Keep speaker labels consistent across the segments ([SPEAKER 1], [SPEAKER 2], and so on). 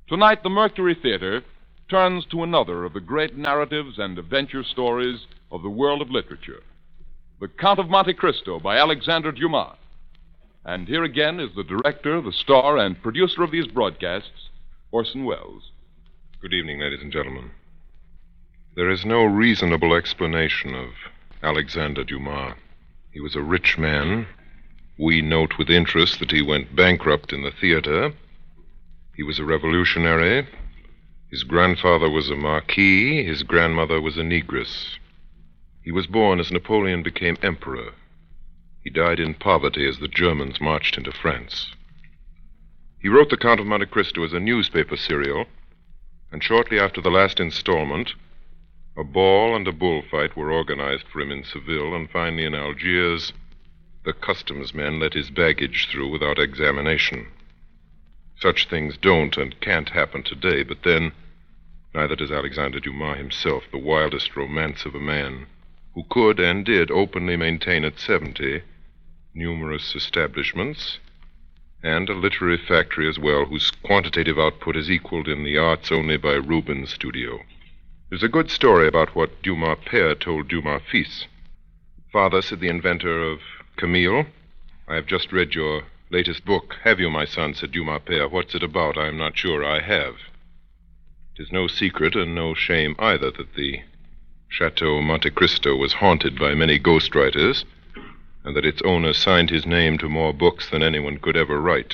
[SPEAKER 1] Tonight, the Mercury Theater turns to another of the great narratives and adventure stories of the world of literature, The Count of Monte Cristo by Alexander Dumas. And here again is the director, the star, and producer of these broadcasts, Orson Welles.
[SPEAKER 2] Good evening, ladies and gentlemen. There is no reasonable explanation of Alexander Dumas. He was a rich man. We note with interest that he went bankrupt in the theater. He was a revolutionary. His grandfather was a marquis. His grandmother was a negress. He was born as Napoleon became emperor. He died in poverty as the Germans marched into France. He wrote The Count of Monte Cristo as a newspaper serial, and shortly after the last installment, a ball and a bullfight were organized for him in Seville, and finally in Algiers, the customs men let his baggage through without examination. Such things don't and can't happen today, but then, neither does Alexander Dumas himself, the wildest romance of a man who could and did openly maintain at 70 numerous establishments and a literary factory as well, whose quantitative output is equaled in the arts only by Rubens' studio. There's a good story about what Dumas père told Dumas fils. Father, said the inventor of Camille, I have just read your latest book. Have you, my son? Said Dumas père. What's it about? I am not sure I have. It is no secret and no shame either that the Chateau Monte Cristo was haunted by many ghostwriters, and that its owner signed his name to more books than anyone could ever write.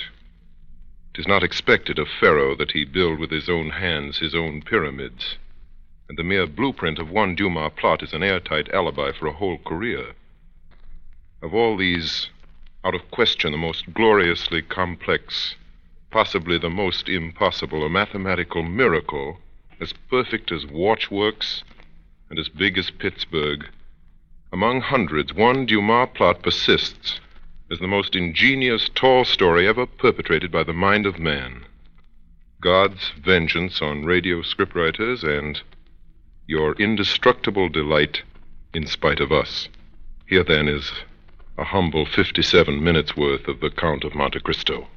[SPEAKER 2] It is not expected of Pharaoh that he build with his own hands his own pyramids, and the mere blueprint of one Dumas plot is an airtight alibi for a whole career. Of all these, out of question, the most gloriously complex, possibly the most impossible, a mathematical miracle, as perfect as Watchworks and as big as Pittsburgh. Among hundreds, one Dumas plot persists as the most ingenious, tall story ever perpetrated by the mind of man. God's vengeance on radio scriptwriters and your indestructible delight in spite of us. Here, then, is a humble 57 minutes worth of The Count of Monte Cristo.